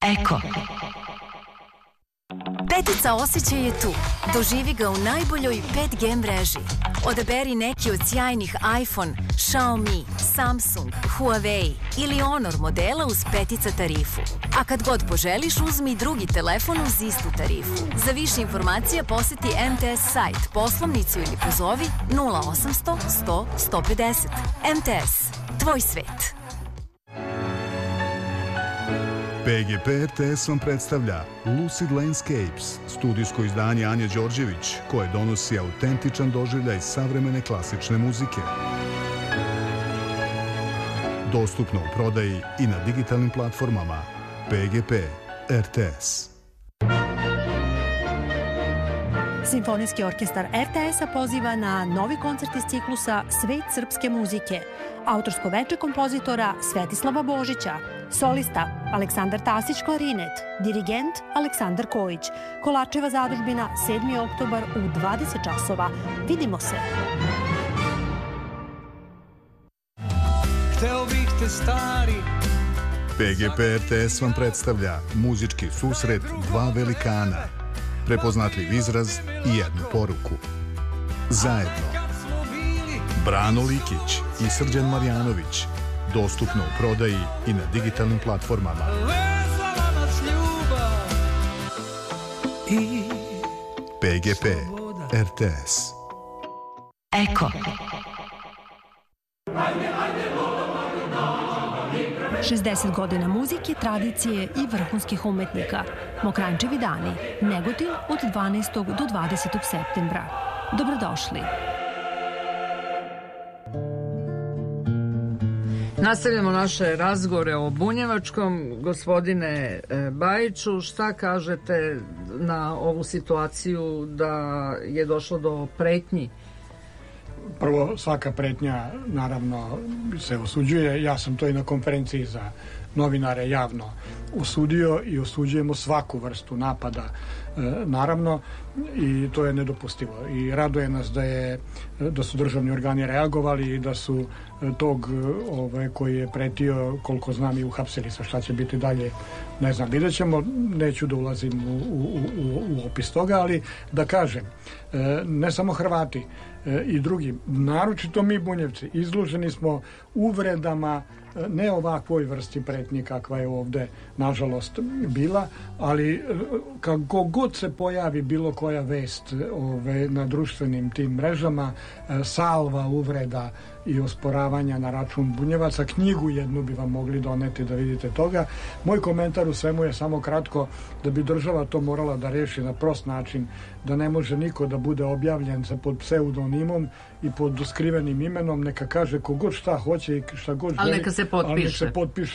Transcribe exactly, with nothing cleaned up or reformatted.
Eko. Petica osjećaj je tu. Doživi ga u najboljoj pet G mreži. Odaberi neki od sjajnih iPhone, Xiaomi, Samsung, Huawei ili Honor modela uz petica tarifu. A kad god poželiš, uzmi drugi telefon uz istu tarifu. Za više informacija poseti M T S sajt, poslovnicu ili pozovi nula osamsto sto sto pedeset. M T S. Tvoj svet. P G P R T S vam predstavlja Lucid Landscapes, studijsko izdanje Anje Đorđević, koje donosi autentičan doživljaj savremene klasične muzike. Dostupno u prodaji i na digitalnim platformama. P G P R T S. Simfonijski orkestar R T S-a poziva na novi koncert iz ciklusa Svet srpske muzike. Autorsko veče kompozitora Svetislava Božića. Solista Aleksandar Tasić klarinet, dirigent Aleksandar Kojić. Kolačeva zadužbina sedmi oktobar u dvadeset časova. Vidimo se. Hteo bih te stari. P G P R T S vam predstavlja muzički susret dva velikana, prepoznatljiv izraz i jednu poruku. Zajedno. Brano Likić i Srđan Marjanović. Dostupno u prodaji i na digitalnim platformama. P G P R T S. Eko. šezdeset godina muzike, tradicije i vrhunskih umetnika. Mokrančevi dani. Negotin od dvanaestog do dvadesetog septembra. Dobrodošli. Nastavljamo naše razgovore o bunjevačkom. Gospodine Bajiću, šta kažete na ovu situaciju da je došlo do pretnji? Prvo, svaka pretnja naravno se osuđuje. Ja sam to i na konferenciji za novinare javno osudio i osuđujemo svaku vrstu napada, naravno, i to je nedopustivo. I raduje nas da je da su državni organi reagovali i da su tog ove, koji je pretio, koliko znam, i uhapsili. Sa šta će biti dalje, ne znam, vidjet ćemo. Neću da ulazim u, u, u, u opis toga, ali da kažem, ne samo Hrvati i drugi, naročito mi Bunjevci, izloženi smo uvredama, ne ovakvoj vrsti pretnji kakva je ovde nažalost bila, ali kako god se pojavi bilo koja vest ove, na društvenim tim mrežama, salva uvreda i osporavanja na račun Bunjevaca, knjigu jednu bi vam mogli doneti da vidite toga. Moj komentar u svemu je samo kratko da bi država to morala da reši na prost način, da ne može niko da bude objavljen sa pod pseudonimom i pod skrivenim imenom, neka kaže kogod šta hoće i šta god želi, ali neka se potpiše. Ali neka se potpiše